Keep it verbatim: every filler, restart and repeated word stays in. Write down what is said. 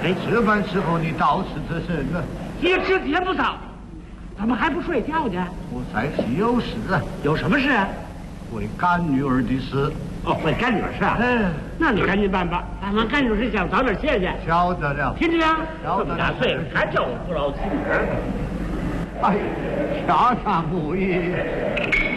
嘞？ 这般时候你倒是这身呢？ 一时接不到，怎么还不睡觉呢？ 我才是有事啊。 有什么事啊？ 为干女儿的事。 哦，为干女儿事啊？ 嗯， 那你赶紧办吧。俺们干女儿想早点歇歇。 晓得了。 听着呀， 晓得了。 这么大岁数还叫我不老妻女儿。 哎，恰恰不易。